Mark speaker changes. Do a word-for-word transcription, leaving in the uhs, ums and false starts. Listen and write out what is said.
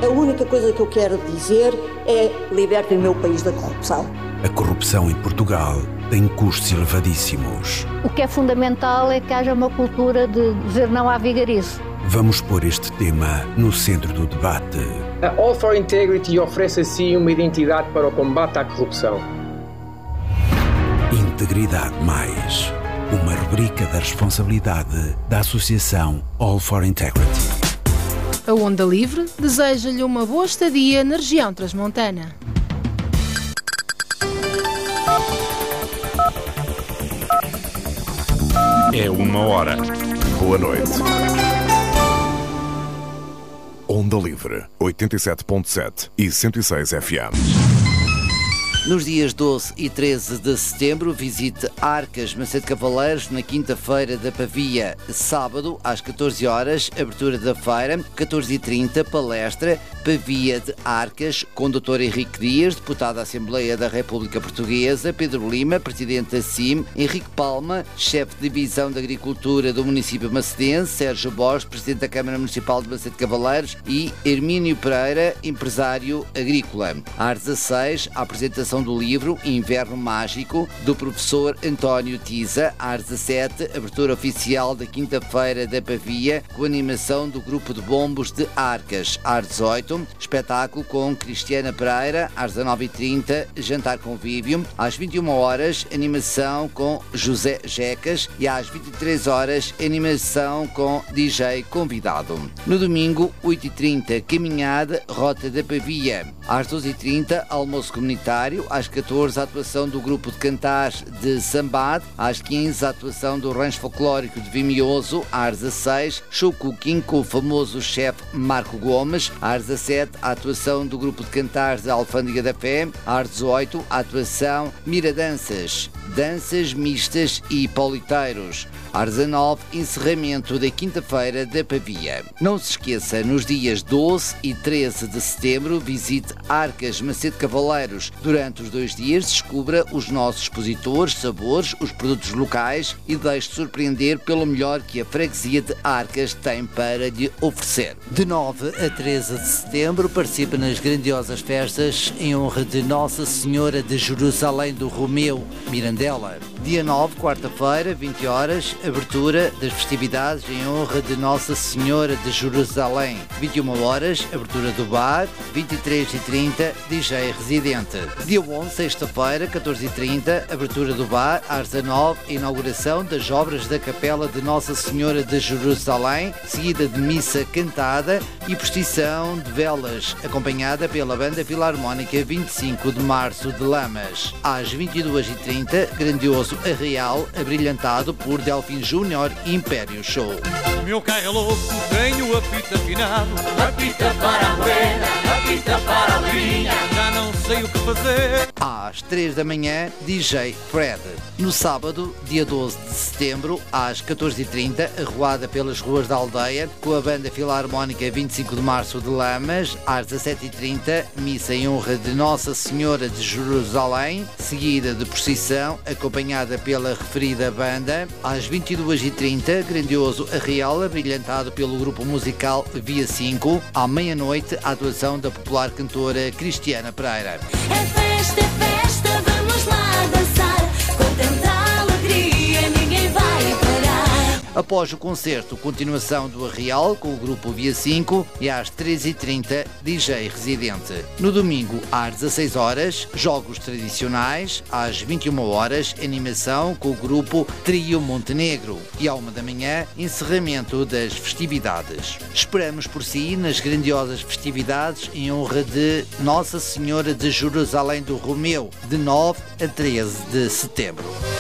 Speaker 1: A única coisa que eu quero dizer é: libertem o meu país da corrupção.
Speaker 2: A corrupção em Portugal tem custos elevadíssimos.
Speaker 3: O que é fundamental é que haja uma cultura de dizer não à vigarice.
Speaker 2: Vamos pôr este tema no centro do debate.
Speaker 4: A All for Integrity oferece assim uma identidade para o combate à corrupção.
Speaker 2: Integridade Mais, uma rubrica da responsabilidade da Associação All for Integrity.
Speaker 5: A Onda Livre deseja-lhe uma boa estadia na região transmontana.
Speaker 6: É uma hora.
Speaker 7: Boa noite. Onda Livre, oitenta e sete ponto sete e cento e seis F M.
Speaker 8: Nos dias doze e treze de setembro, visite Arcas Macedo Cavaleiros na quinta-feira da Pavia. Sábado, às catorze horas, abertura da feira. catorze e trinta, palestra Pavia de Arcas, com o doutor Henrique Dias, deputado da Assembleia da República Portuguesa, Pedro Lima, presidente da C I M, Henrique Palma, chefe de divisão de Agricultura do município macedense, Sérgio Borges, presidente da Câmara Municipal de Macedo Cavaleiros e Hermínio Pereira, empresário agrícola. Às dezasseis, a apresentação do livro Inverno Mágico, do professor António Tiza. Às dezassete, abertura oficial da quinta-feira da Pavia, com animação do grupo de bombos de Arcas. Às dezoito, espetáculo com Cristiana Pereira. Às dezanove e trinta, jantar convívio. Às vinte e uma horas, animação com José Jecas. E às vinte e três horas, animação com D J convidado. No domingo, oito e trinta, caminhada Rota da Pavia. Às doze e trinta, almoço comunitário. Às catorze, a atuação do grupo de cantares de Sambade. Às quinze, a atuação do rancho folclórico de Vimioso. Às dezasseis, show cooking com o famoso chefe Marco Gomes. Às dezassete, a atuação do grupo de cantares da Alfândega da Fé. Às dezoito, a atuação Miradanças, danças mistas e politeiros. Às dezanove, encerramento da quinta-feira da Pavia. Não se esqueça, nos dias doze e treze de setembro, visite Arcas Macedo Cavaleiros. Durante os dois dias, descubra os nossos expositores, sabores, os produtos locais e deixe-se surpreender pelo melhor que a freguesia de Arcas tem para lhe oferecer. De nove a treze de setembro, participe nas grandiosas festas em honra de Nossa Senhora de Jerusalém do Romeu, Mirandela. Dia nove, quarta-feira, vinte horas, abertura das festividades em honra de Nossa Senhora de Jerusalém. vinte e uma horas, abertura do bar. vinte e três e trinta, D J residente. Dia onze, sexta-feira, catorze e trinta, abertura do bar. Às dezanove, inauguração das obras da Capela de Nossa Senhora de Jerusalém, seguida de missa cantada e procissão de velas, acompanhada pela Banda Filarmónica vinte e cinco de Março de Lamas. Às vinte e duas e trinta, grandioso arraial, abrilhantado por Delfim Júnior Império Show.
Speaker 9: Meu carro é louco, tenho apito afinado, apita para a moeda, apita para a linha, já não sei o que fazer.
Speaker 8: Às três da manhã, D J Fred. No sábado, dia doze de setembro, às catorze e trinta, arruada pelas ruas da aldeia, com a Banda Filarmónica vinte e cinco de Março de Lamas. Às dezassete e trinta, missa em honra de Nossa Senhora de Jerusalém, seguida de procissão, acompanhada pela referida banda. Às vinte e duas e trinta, grandioso arraial, abrilhantado pelo grupo musical Via cinco. À meia-noite, a atuação da popular cantora Cristiana Pereira.
Speaker 10: É festa, é festa, vamos lá dançar, com tanta alegria ninguém vai parar.
Speaker 8: Após o concerto, continuação do arraial com o grupo Via cinco e às treze e trinta, D J residente. No domingo, às dezasseis horas, jogos tradicionais. Às vinte e uma horas, animação com o grupo Trio Montenegro. E à uma da manhã, encerramento das festividades. Esperamos por si nas grandiosas festividades em honra de Nossa Senhora de Jerusalém do Romeu, de nove a treze de setembro.